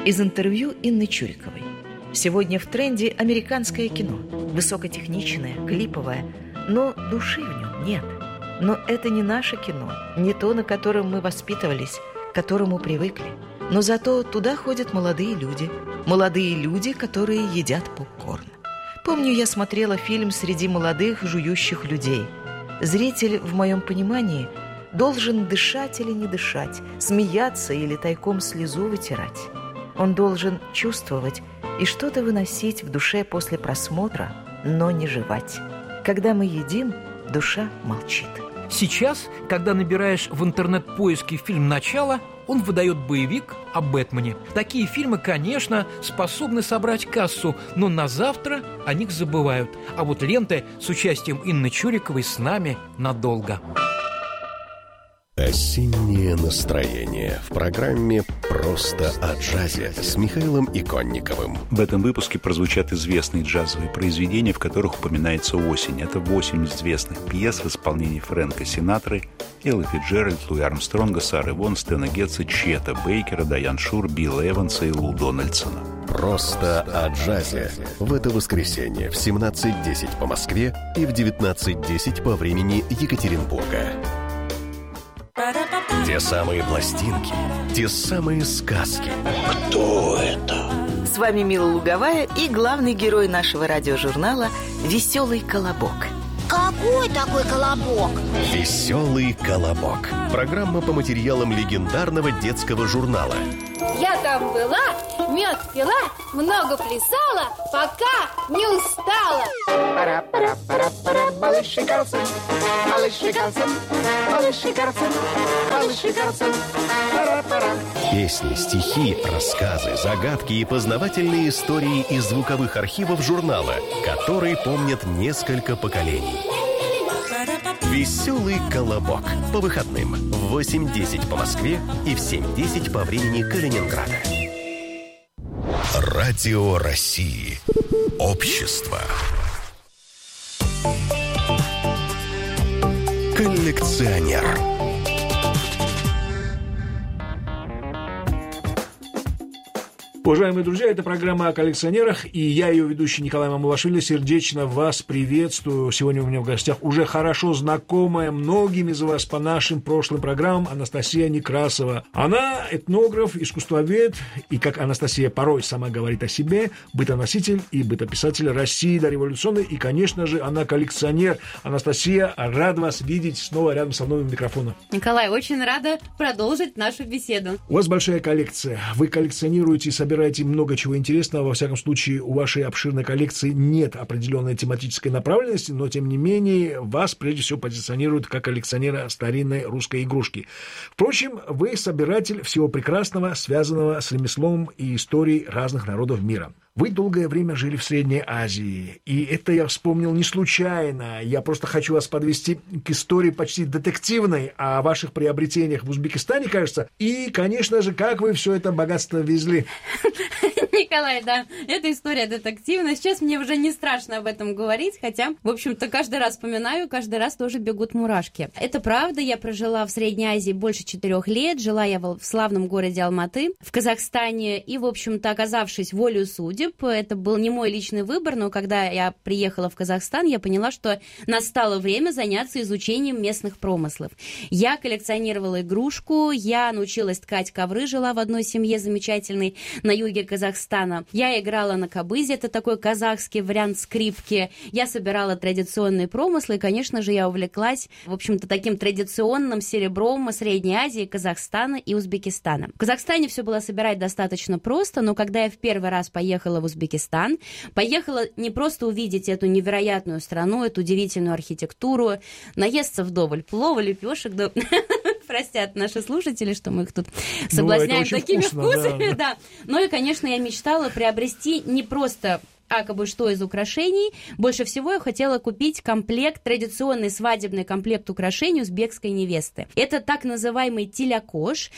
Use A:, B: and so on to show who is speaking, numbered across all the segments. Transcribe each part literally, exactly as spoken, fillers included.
A: Из интервью Инны Чуриковой. Сегодня в тренде американское кино. Высокотехничное, клиповое, но души в нем нет. Но это не наше кино, не то, на котором мы воспитывались, к которому привыкли. Но зато туда ходят молодые люди. Молодые люди, которые едят попкорн. Помню, я смотрела фильм среди молодых жующих людей. Зритель, в моем понимании, должен дышать или не дышать, смеяться или тайком слезу вытирать. Он должен чувствовать и что-то выносить в душе после просмотра, но не жевать. Когда мы едим, душа молчит.
B: Сейчас, когда набираешь в интернет-поиске фильм «Начало», он выдает боевик о Бэтмене. Такие фильмы, конечно, способны собрать кассу, но на завтра о них забывают. А вот ленты с участием Инны Чуриковой с нами надолго.
C: Осеннее настроение в программе «Просто о джазе» с Михаилом Иконниковым.
D: В этом выпуске прозвучат известные джазовые произведения, в которых упоминается осень. Это восемь известных пьес в исполнении Фрэнка Синатры, Эллы Фицджеральд, Луи Армстронга, Сары Вон, Стэна Гетца, Чета Бейкера, Дайан Шур, Билла Эванса и Лу Дональдсона.
C: «Просто о джазе» в это воскресенье в семнадцать десять по Москве и в девятнадцать десять по времени Екатеринбурга. Те самые пластинки, те самые сказки. Кто это?
A: С вами Мила Луговая и главный герой нашего радиожурнала «Веселый колобок».
E: Какой такой колобок?
C: «Веселый колобок». Программа по материалам легендарного детского журнала.
E: Я там была, мед пила, много плясала, пока не устала.
F: Пара-пара-пара-пара, малыши Карлсон, малыши Карлсон, малыши Карлсон, малыши Карлсон, пара-пара.
C: Песни, стихи, рассказы, загадки и познавательные истории из звуковых архивов журнала, который помнят несколько поколений. «Веселый колобок» по выходным в восемь десять по Москве и в семь десять по времени Калининграда. Радио России. Общество. Коллекционер.
G: Уважаемые друзья, это программа о коллекционерах, и я, ее ведущий Николай Мамулашвили, сердечно вас приветствую. Сегодня у меня в гостях уже хорошо знакомая многим из вас по нашим прошлым программам Анастасия Некрасова. Она этнограф, искусствовед, и, как Анастасия порой сама говорит о себе, бытоноситель и бытописатель России дореволюционной, и, конечно же, она коллекционер. Анастасия, рад вас видеть снова рядом со мной у микрофона.
H: Николай, очень рада продолжить нашу беседу.
G: У вас большая коллекция, вы коллекционируете и собираете Собираете много чего интересного. Во всяком случае, у вашей обширной коллекции нет определенной тематической направленности, но, тем не менее, вас, прежде всего, позиционируют как коллекционера старинной русской игрушки. Впрочем, вы собиратель всего прекрасного, связанного с ремеслом и историей разных народов мира. Вы долгое время жили в Средней Азии, и это я вспомнил не случайно. Я просто хочу вас подвести к истории почти детективной о ваших приобретениях в Узбекистане, кажется, и, конечно же, как вы все это богатство везли.
H: Николай, да, эта история детективная. Сейчас мне уже не страшно об этом говорить, хотя, в общем-то, каждый раз вспоминаю, каждый раз тоже бегут мурашки. Это правда, я прожила в Средней Азии больше четырех лет, жила я в славном городе Алматы, в Казахстане, и, в общем-то, оказавшись волею судеб, это был не мой личный выбор, но когда я приехала в Казахстан, я поняла, что настало время заняться изучением местных промыслов. Я коллекционировала игрушку, я научилась ткать ковры, жила в одной семье замечательной на юге Казахстана. Я играла на кабызе, это такой казахский вариант скрипки. Я собирала традиционные промыслы, и, конечно же, я увлеклась, в общем-то, таким традиционным серебром Средней Азии, Казахстана и Узбекистана. В Казахстане все было собирать достаточно просто, но когда я в первый раз поехала в Узбекистан, поехала не просто увидеть эту невероятную страну, эту удивительную архитектуру, наесться вдоволь плова, лепешек, да... Простят наши слушатели, что мы их тут соблазняем ну, такими вкусно, вкусами. Да, да. Ну и, конечно, я мечтала приобрести не просто акобы что из украшений. Больше всего я хотела купить комплект, традиционный свадебный комплект украшений узбекской невесты. Это так называемый телякош.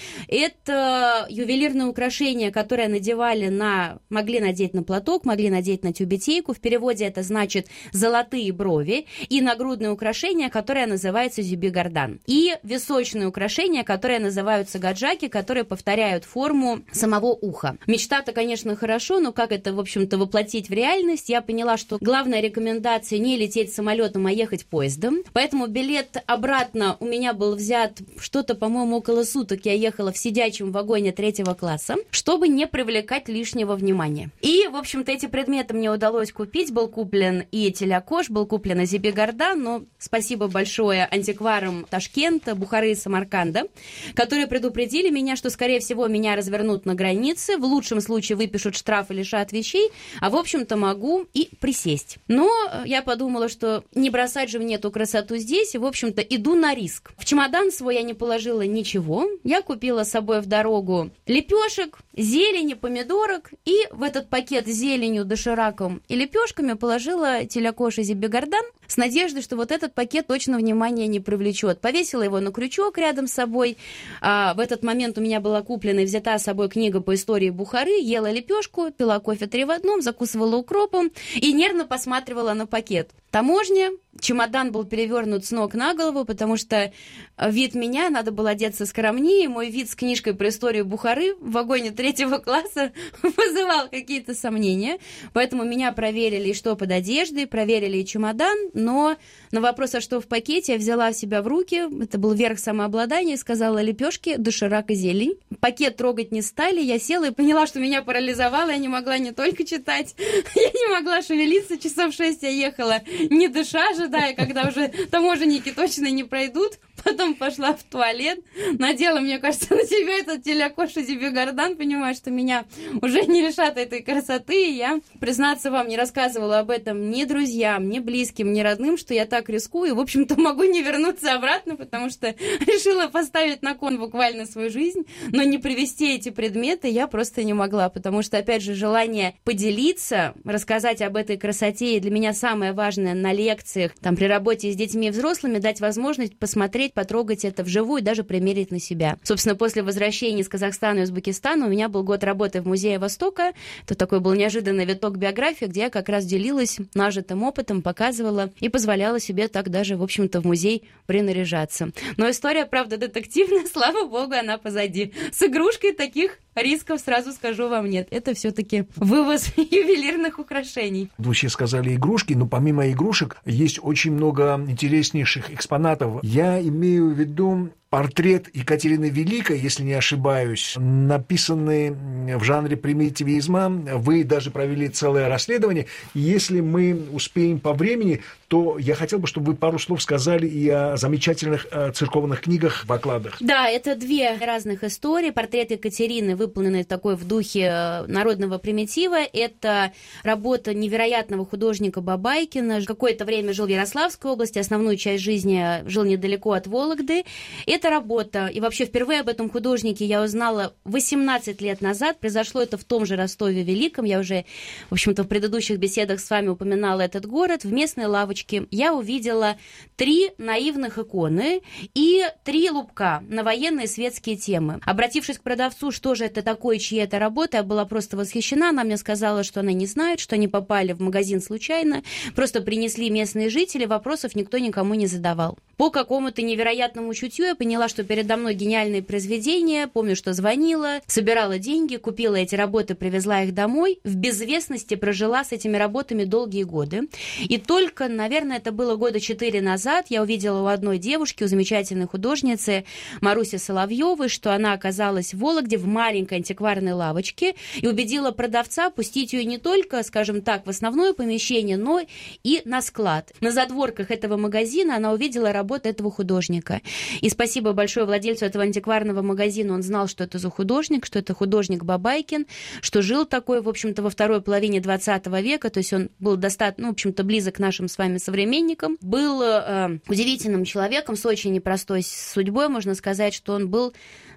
H: Это ювелирное украшение, которое надевали на... могли надеть на платок, могли надеть на тюбетейку. В переводе это значит золотые брови. И нагрудное украшение, которое называется зюбигардан. И височные украшения, которые называются гаджаки, которые повторяют форму самого уха. Мечта-то, конечно, хорошо, но как это, в общем-то, воплотить в реальность? Я поняла, что главная рекомендация не лететь самолетом, а ехать поездом. Поэтому билет обратно у меня был взят что-то, по-моему, около суток. Я ехала в сидячем вагоне третьего класса, чтобы не привлекать лишнего внимания. И, в общем-то, эти предметы мне удалось купить. Был куплен и телякош, был куплен и зюбигардан, но спасибо большое антикварам Ташкента, Бухары и Самарканда, которые предупредили меня, что, скорее всего, меня развернут на границе, в лучшем случае выпишут штраф и лишат вещей, а, в общем-то, могу и присесть. Но я подумала, что не бросать же мне эту красоту здесь, и, в общем-то, иду на риск. В чемодан свой я не положила ничего. Я купила с собой в дорогу лепешек, зелени, помидорок, и в этот пакет с зеленью, дошираком и лепешками положила телякош и зюбигардан с надеждой, что вот этот пакет точно внимания не привлечет. Повесила его на крючок рядом с собой. А в этот момент у меня была куплена и взята с собой книга по истории Бухары, ела лепешку, пила кофе три в одном, закусывала укропом и нервно посматривала на пакет. Таможня, чемодан был перевернут с ног на голову, потому что вид меня, надо было одеться скромнее, мой вид с книжкой про историю Бухары в вагоне третьего класса вызывал какие-то сомнения, поэтому меня проверили и что под одеждой, проверили и чемодан, но на вопрос, а что в пакете, я взяла себя в руки, это был верх самообладания, сказала лепешки, доширак и зелень. Пакет трогать не стали, я села и поняла, что меня парализовало, я не могла не только читать, я не могла шевелиться, часов шесть я ехала, не дыша, ожидая, когда уже таможенники точно не пройдут. Потом пошла в туалет, надела, мне кажется, на себя этот телякош и зюбигардан, понимая, что меня уже не лишат этой красоты. И я, признаться вам, не рассказывала об этом ни друзьям, ни близким, ни родным, что я так рискую. И, в общем-то, могу не вернуться обратно, потому что решила поставить на кон буквально свою жизнь. Но не привезти эти предметы я просто не могла, потому что, опять же, желание поделиться, рассказать об этой красоте, и для меня самое важное на лекциях, там, при работе с детьми и взрослыми, дать возможность посмотреть, потрогать это вживую и даже примерить на себя. Собственно, после возвращения из Казахстана и Узбекистана у меня был год работы в Музее Востока. Это такой был неожиданный виток биографии, где я как раз делилась нажитым опытом, показывала и позволяла себе так даже, в общем-то, в музей принаряжаться. Но история, правда, детективная, слава богу, она позади. С игрушкой таких рисков, сразу скажу вам, нет. Это все-таки вывоз ювелирных украшений.
G: Вы сейчас сказали игрушки, но помимо игрушек есть очень много интереснейших экспонатов. Я имею в виду портрет Екатерины Великой, если не ошибаюсь, написанный в жанре примитивизма. Вы даже провели целое расследование. Если мы успеем по времени, то я хотел бы, чтобы вы пару слов сказали и о замечательных э, церковных книгах в окладах.
H: Да, это две разных истории. Портрет Екатерины, выполненный такой в духе народного примитива. Это работа невероятного художника Бабайкина. Какое-то время жил в Ярославской области, основную часть жизни жил недалеко от Вологды. Это работа, и вообще впервые об этом художнике я узнала восемнадцать лет назад. Произошло это в том же Ростове-Великом. Я уже, в общем-то, в предыдущих беседах с вами упоминала этот город. В местной лавочке я увидела три наивных иконы и три лубка на военные светские темы. Обратившись к продавцу, что же это такое, чьи это работа, я была просто восхищена. Она мне сказала, что она не знает, что они попали в магазин случайно, просто принесли местные жители, вопросов никто никому не задавал. По какому-то невероятному чутью я поняла, что передо мной гениальные произведения. Помню, что звонила, собирала деньги, купила эти работы, привезла их домой. В безвестности прожила с этими работами долгие годы. И только, наверное, это было года четыре назад, я увидела у одной девушки, у замечательной художницы Маруси Соловьевой, что она оказалась в Вологде в маленькой антикварной лавочке и убедила продавца пустить ее не только, скажем так, в основное помещение, но и на склад. На задворках этого магазина она увидела работу этого художника. И спасибо большое владельцу этого антикварного магазина. Он знал, что это за художник, что это художник Бабайкин, что жил такой, в общем-то, во второй половине двадцатого века, то есть он был достаточно, ну, в общем-то, близок к нашим с вами современникам. Был э, удивительным человеком с очень непростой судьбой, можно сказать, что он был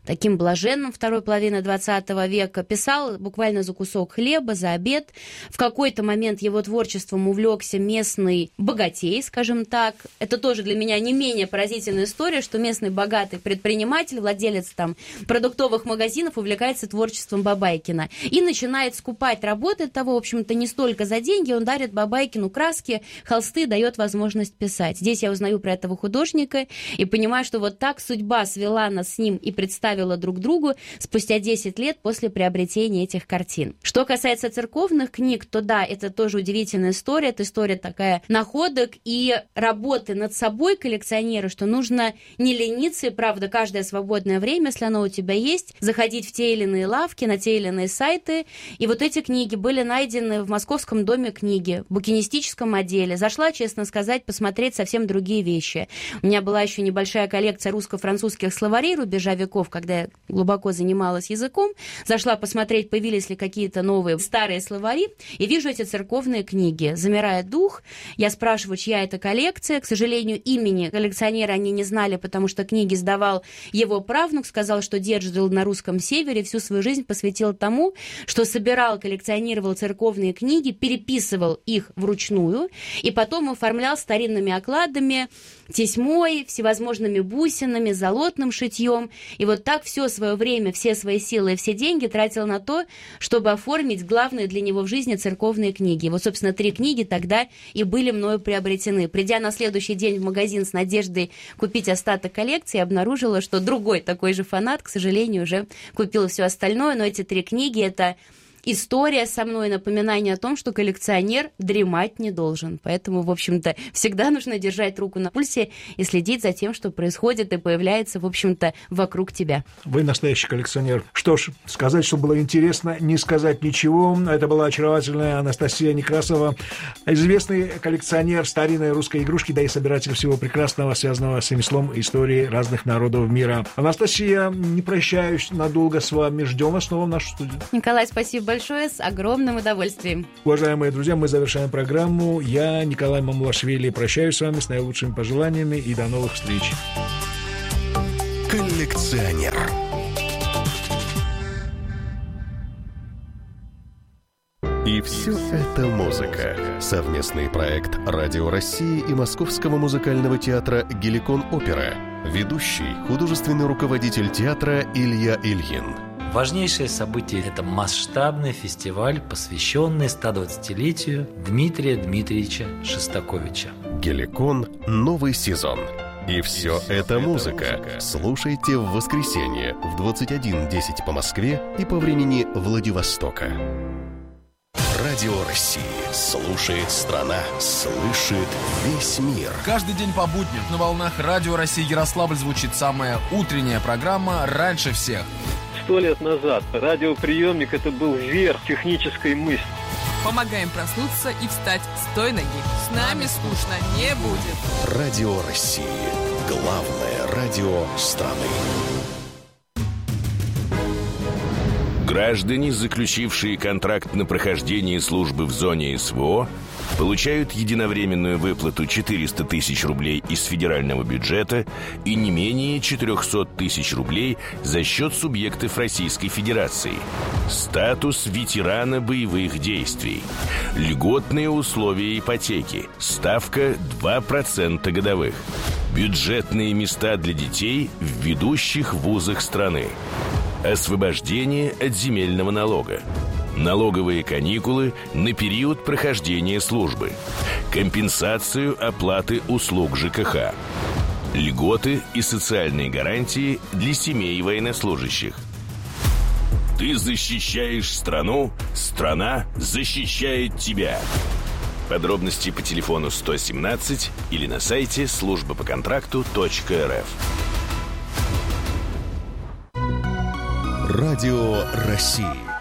H: таким блаженным второй половины двадцатого века, писал буквально за кусок хлеба, за обед. В какой-то момент его творчеством увлекся местный богатей, скажем так. Это тоже для меня не менее поразительная история, что местный богатый предприниматель, владелец там продуктовых магазинов, увлекается творчеством Бабайкина и начинает скупать работы того, в общем-то, не столько за деньги, он дарит Бабайкину краски, холсты, дает возможность писать. Здесь я узнаю про этого художника и понимаю, что вот так судьба свела нас с ним и представила друг другу спустя десять лет после приобретения этих картин. Что касается церковных книг, то да, это тоже удивительная история. Это история такая находок и работы над собой коллекционера, что нужно не лениться, и правда, каждое свободное время, если оно у тебя есть, заходить в те или иные лавки, на те или иные сайты. И вот эти книги были найдены в Московском доме книги, в букинистическом отделе. Зашла, честно сказать, посмотреть совсем другие вещи. У меня была еще небольшая коллекция русско-французских словарей рубежа веков, когда я глубоко занималась языком. Зашла посмотреть, появились ли какие-то новые старые словари, и вижу эти церковные книги. Замирает дух. Я спрашиваю, чья это коллекция. К сожалению, имени коллекционера они не знали, потому что книги сдавал его правнук. Сказал, что дед жил на русском севере, всю свою жизнь посвятил тому, что собирал, коллекционировал церковные книги, переписывал их вручную, и потом оформлял старинными окладами, тесьмой, всевозможными бусинами, золотным шитьем. И вот так все свое время, все свои силы и все деньги тратил на то, чтобы оформить главные для него в жизни церковные книги. Вот, собственно, три книги тогда и были мною приобретены. Придя на следующий день в магазин с надеждой купить остаток коллекции, обнаружила, что другой такой же фанат, к сожалению, уже купил все остальное, но эти три книги — это история со мной, напоминание о том, что коллекционер дремать не должен. Поэтому, в общем-то, всегда нужно держать руку на пульсе и следить за тем, что происходит и появляется, в общем-то, вокруг тебя.
G: Вы настоящий коллекционер. Что ж, сказать, что было интересно, не сказать ничего. Это была очаровательная Анастасия Некрасова, известный коллекционер старинной русской игрушки, да и собиратель всего прекрасного, связанного с ремеслом истории разных народов мира. Анастасия, не прощаюсь надолго с вами. Ждем вас снова в нашу студию.
H: Николай, спасибо большое. Большое, с огромным удовольствием.
G: Уважаемые друзья, мы завершаем программу. Я, Николай Мамулашвили, прощаюсь с вами с наилучшими пожеланиями и до новых встреч.
C: Коллекционер. И все это музыка. Совместный проект Радио России и Московского музыкального театра «Геликон Опера». Ведущий, художественный руководитель театра Илья Ильин.
I: Важнейшее событие – это масштабный фестиваль, посвященный ста двадцатилетию Дмитрия Дмитриевича Шостаковича.
C: «Геликон. Новый сезон». И все это музыка. Слушайте в воскресенье в двадцать один десять по Москве и по времени Владивостока. Радио России. Слушает страна, слышит весь мир.
J: Каждый день по будням на волнах Радио России Ярославль звучит самая утренняя программа «Раньше всех».
K: Сто лет назад радиоприемник — это был верх технической мысли.
L: Помогаем проснуться и встать с той ноги. С нами скучно не будет.
C: Радио России. Главное радио страны.
M: Граждане, заключившие контракт на прохождение службы в зоне СВО, получают единовременную выплату четыреста тысяч рублей из федерального бюджета и не менее четыреста тысяч рублей за счет субъектов Российской Федерации. Статус ветерана боевых действий. Льготные условия ипотеки. Ставка два процента годовых. Бюджетные места для детей в ведущих вузах страны. Освобождение от земельного налога. Налоговые каникулы на период прохождения службы. Компенсацию оплаты услуг ЖКХ. Льготы и социальные гарантии для семей военнослужащих. Ты защищаешь страну, страна защищает тебя. Подробности по телефону сто семнадцать или на сайте служба по контракту точка эр эф.
C: Радио России.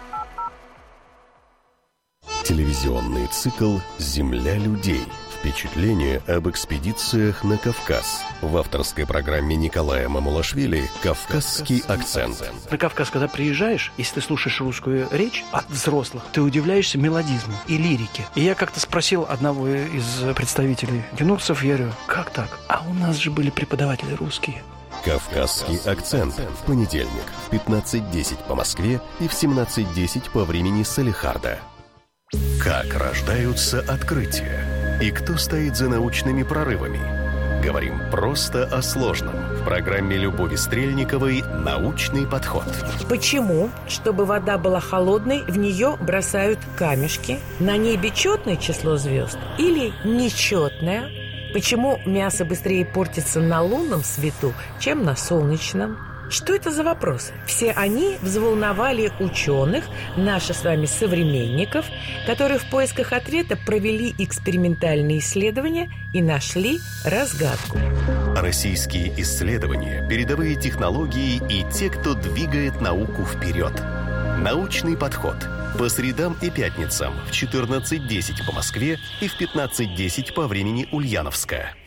C: Телевизионный цикл «Земля людей». Впечатление об экспедициях на Кавказ. В авторской программе Николая Мамулашвили «Кавказский акцент».
N: На Кавказ, когда приезжаешь, если ты слушаешь русскую речь от взрослых, ты удивляешься мелодизму и лирике. И я как-то спросил одного из представителей юнусов, я говорю, как так? А у нас же были преподаватели русские.
C: «Кавказский акцент» в понедельник в пятнадцать десять по Москве и в семнадцать десять по времени Салехарда. Как рождаются открытия? И кто стоит за научными прорывами? Говорим просто о сложном в программе Любови Стрельниковой «Научный подход».
O: Почему, чтобы вода была холодной, в нее бросают камешки? На небе четное число звезд или нечетное? Почему мясо быстрее портится на лунном свету, чем на солнечном? Что это за вопросы? Все они взволновали ученых, наших с вами современников, которые в поисках ответа провели экспериментальные исследования и нашли разгадку.
C: Российские исследования, передовые технологии и те, кто двигает науку вперед. «Научный подход» по средам и пятницам в четырнадцать десять по Москве и в пятнадцать десять по времени Ульяновска.